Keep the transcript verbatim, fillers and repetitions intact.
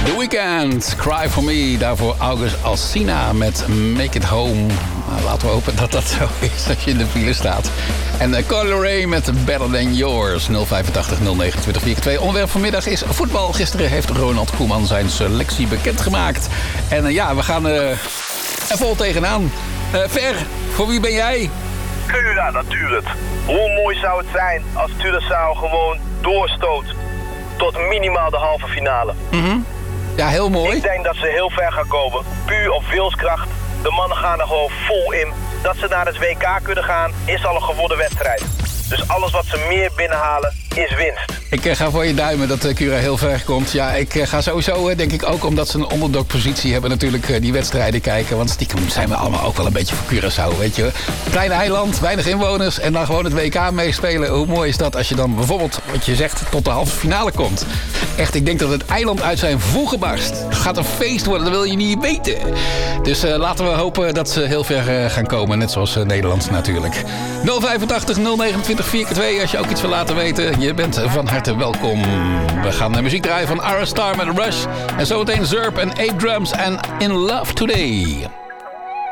The Weeknd, Cry For Me. Daarvoor August Alsina met Make It Home. Nou, laten we hopen dat dat zo is als je in de file staat. En uh, Carly Rae met Better Than Yours. nul vijfentachtig nul negenentwintig vierentwintig. Onderwerp vanmiddag is voetbal. Gisteren heeft Ronald Koeman zijn selectie bekendgemaakt. En uh, ja, we gaan uh, er vol tegenaan. Uh, Ver, voor wie ben jij? Cura natuurlijk. Hoe mooi zou het zijn als Curaçao gewoon doorstoot tot minimaal de halve finale. Mm-hmm. Ja, heel mooi. Ik denk dat ze heel ver gaan komen. Puur op wilskracht. De mannen gaan er gewoon vol in. Dat ze naar het W K kunnen gaan, is al een gewonnen wedstrijd. Dus alles wat ze meer binnenhalen, is winst. Ik uh, ga voor je duimen dat uh, Cura heel ver komt. Ja, ik uh, ga sowieso, uh, denk ik ook, omdat ze een underdog-positie hebben, natuurlijk uh, die wedstrijden kijken. Want stiekem zijn we allemaal ook wel een beetje voor Curaçao, weet je. Klein eiland, weinig inwoners en dan gewoon het W K meespelen. Hoe mooi is dat als je dan bijvoorbeeld, wat je zegt, tot de halve finale komt. Echt, ik denk dat het eiland uit zijn voegen barst. Het gaat een feest worden, dat wil je niet weten. Dus uh, laten we hopen dat ze heel ver uh, gaan komen, net zoals uh, Nederland natuurlijk. nul vijfentachtig nul negenentwintig vierentwintig als je ook iets wil laten weten. Je bent van harte welkom. We gaan de muziek draaien van Ara Star met Rush. En zometeen Zurp en eight Drums en In Love Today.